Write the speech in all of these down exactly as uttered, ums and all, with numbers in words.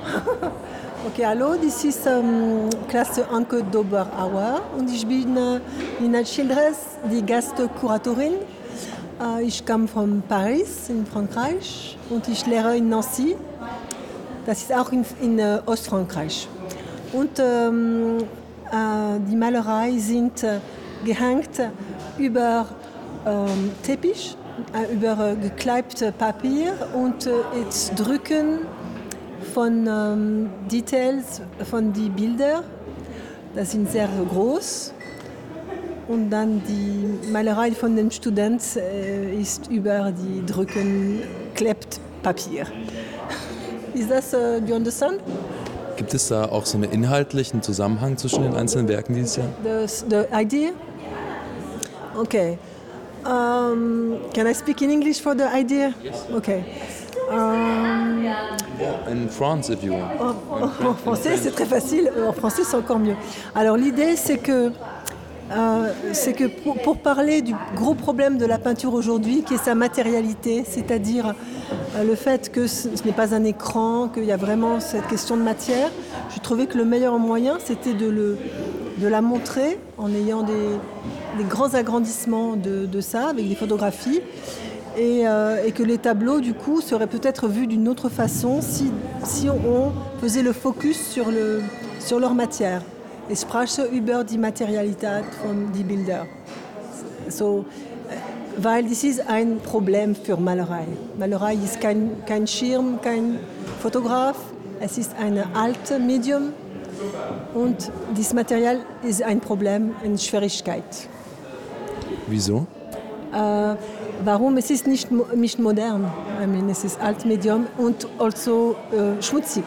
Okay, hallo, das ist ähm, Klasse Anke Dober-Auer und ich bin äh, Nina Childress, die Gastkuratorin. Äh, ich komme von Paris in Frankreich und ich lehre in Nancy. Das ist auch in, in äh, Ostfrankreich. Und ähm, äh, die Malerei sind äh, gehängt über ähm, Teppich, äh, über äh, gekleibte Papier und äh, jetzt drücken von ähm, Details von den Bildern. Das sind sehr groß. Und dann die Malerei von den Studenten äh, ist über die Drücken klebt Papier. Ist das, uh, do you understand? Gibt es da auch so einen inhaltlichen Zusammenhang zwischen den einzelnen Werken dieses Jahr? The, the idea? Okay. Um, can I speak in English for the idea? Yes. Okay. Um, In France, if you want. En, en, en français, c'est très facile. En français, c'est encore mieux. Alors, l'idée, c'est que, euh, c'est que pour, pour parler du gros problème de la peinture aujourd'hui, qui est sa matérialité, c'est-à-dire euh, le fait que ce, ce n'est pas un écran, qu'il y a vraiment cette question de matière, je trouvais que le meilleur moyen, c'était de, le, de la montrer en ayant des, des grands agrandissements de, de ça, avec des photographies. Et, euh, et que les tableaux, du coup, seraient peut-être vus d'une autre façon si, si on faisait le focus sur, le, sur leur matière. Ich spreche über die Materialität von die Bilder. So, weil das ist ein Problem für Malerei. Malerei ist kein, kein Schirm, kein Fotograf. Es ist ein altes Medium und dieses Material ist ein Problem, eine Schwierigkeit. Wieso? Äh, Warum? Es ist nicht, nicht modern. I mean, es ist alt Medium und also äh, schmutzig.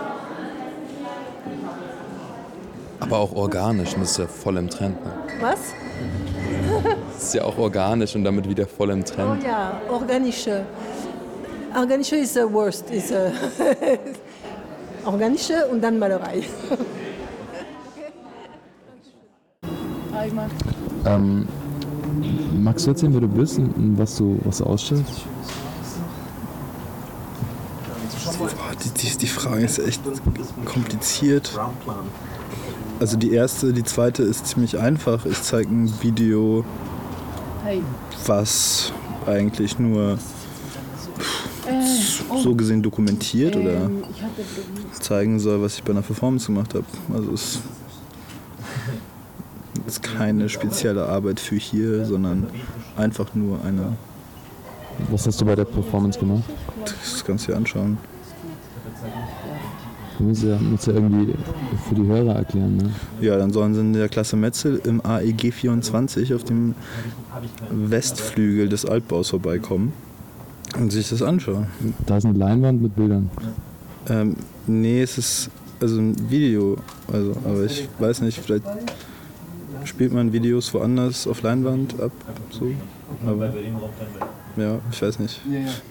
Aber auch organisch, und das ist ja voll im Trend. Ne? Was? Das ist ja auch organisch und damit wieder voll im Trend. Oh ja, organische. Organische ist the worst. Ist, uh, organische und dann Malerei. Ähm, magst du erzählen, wer du bist und was du, was du ausstellst? Boah, die, die, die Frage ist echt kompliziert. Also die erste, die zweite ist ziemlich einfach. Ich zeige ein Video, was eigentlich nur so gesehen dokumentiert oder zeigen soll, was ich bei einer Performance gemacht habe. Also es ist keine spezielle Arbeit für hier, sondern einfach nur eine. Was hast du bei der Performance gemacht? Das kannst du dir anschauen. Du musst ja, musst ja irgendwie für die Hörer erklären, ne? Ja, dann sollen sie in der Klasse Metzel im A E G vierundzwanzig auf dem Westflügel des Altbaus vorbeikommen und sich das anschauen. Da ist eine Leinwand mit Bildern. Ähm, nee, es ist also ein Video. Also, aber ich weiß nicht, vielleicht spielt man Videos woanders auf Leinwand ab. So. Aber ja, ich weiß nicht.